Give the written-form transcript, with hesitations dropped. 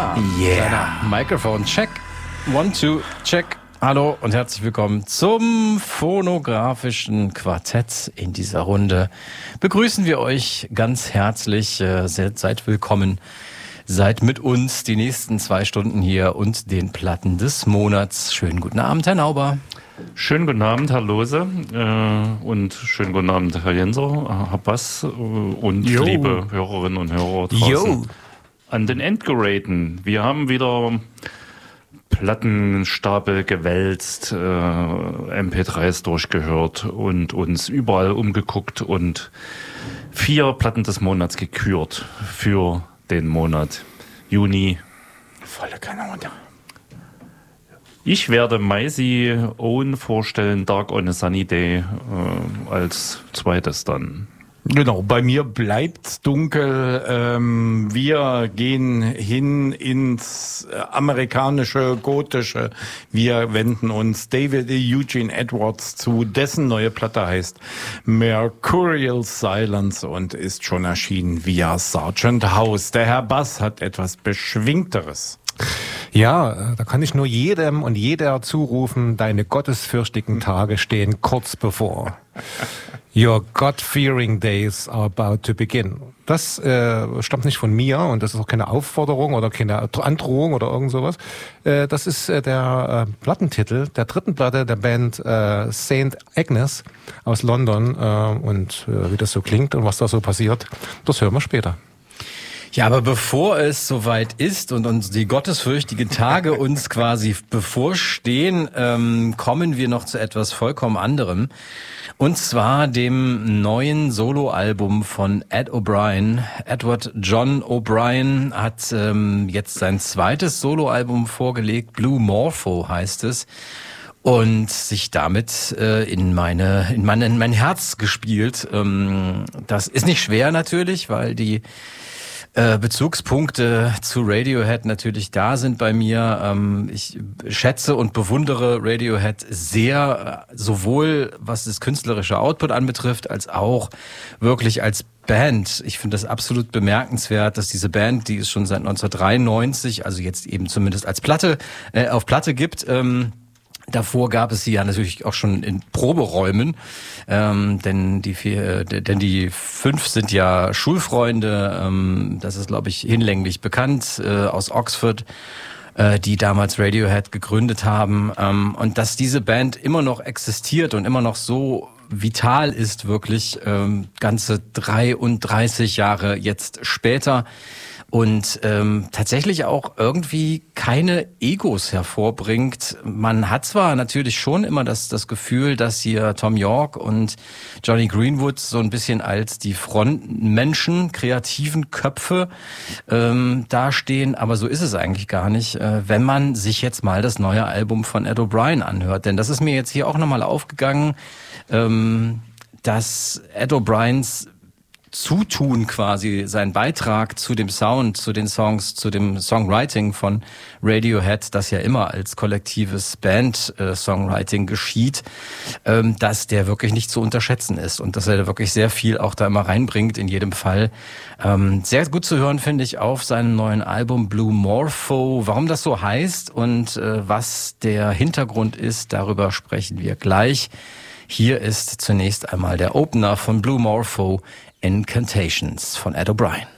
Yeah. Mikrofon check. 1, 2, check. Hallo und herzlich willkommen zum phonografischen Quartett. In dieser Runde begrüßen wir euch ganz herzlich. Seid willkommen. Seid mit uns die nächsten 2 Stunden hier und den Platten des Monats. Schönen guten Abend, Herr Nauber. Schönen guten Abend, Herr Lose, und schönen guten Abend, Herr Jenser, Herr Bass und liebe Hörerinnen und Hörer draußen an den Endgeräten. Wir haben wieder Plattenstapel gewälzt, MP3s durchgehört und uns überall umgeguckt und 4 Platten des Monats gekürt für den Monat Juni. Volle Kanone. Ich werde Maisie Owen vorstellen, Dark on a Sunny Day, als zweites dann. Genau, bei mir bleibt's dunkel. Wir gehen hin ins amerikanische, gotische. Wir wenden uns David Eugene Edwards zu, dessen neue Platte heißt Mercurial Silence und ist schon erschienen via Sargent House. Der Herr Bass hat etwas Beschwingteres. Ja, da kann ich nur jedem und jeder zurufen, deine gottesfürchtigen Tage stehen kurz bevor. Your God-fearing days are about to begin. Das stammt nicht von mir und das ist auch keine Aufforderung oder keine Androhung oder irgend sowas. Das ist der Plattentitel der 3. Platte der Band St. Agnes aus London. Und wie das so klingt und was da so passiert, das hören wir später. Ja, aber bevor es soweit ist und uns die gottesfürchtigen Tage uns quasi bevorstehen, kommen wir noch zu etwas vollkommen anderem. Und zwar dem neuen Soloalbum von Ed O'Brien. Edward John O'Brien hat jetzt sein zweites Soloalbum vorgelegt. Blue Morpho heißt es. Und sich damit in mein Herz gespielt. Das ist nicht schwer natürlich, weil die Bezugspunkte zu Radiohead natürlich da sind bei mir. Ich schätze und bewundere Radiohead sehr, sowohl was das künstlerische Output anbetrifft, als auch wirklich als Band. Ich finde das absolut bemerkenswert, dass diese Band, die es schon seit 1993, also jetzt eben zumindest als Platte, auf Platte gibt, davor gab es sie ja natürlich auch schon in Proberäumen, denn die 5 sind ja Schulfreunde, das ist, glaube ich, hinlänglich bekannt, aus Oxford, die damals Radiohead gegründet haben, und dass diese Band immer noch existiert und immer noch so vital ist, wirklich ganze 33 Jahre jetzt später. Und tatsächlich auch irgendwie keine Egos hervorbringt. Man hat zwar natürlich schon immer das Gefühl, dass hier Tom York und Johnny Greenwood so ein bisschen als die Frontmenschen, kreativen Köpfe dastehen, aber so ist es eigentlich gar nicht, wenn man sich jetzt mal das neue Album von Ed O'Brien anhört. Denn das ist mir jetzt hier auch nochmal aufgegangen, dass Ed O'Briens Zutun quasi, sein Beitrag zu dem Sound, zu den Songs, zu dem Songwriting von Radiohead, das ja immer als kollektives Band-Songwriting geschieht, dass der wirklich nicht zu unterschätzen ist und dass er da wirklich sehr viel auch da immer reinbringt in jedem Fall. Sehr gut zu hören, finde ich, auf seinem neuen Album Blue Morpho. Warum das so heißt und was der Hintergrund ist, darüber sprechen wir gleich. Hier ist zunächst einmal der Opener von Blue Morpho, Incantations von Ed O'Brien.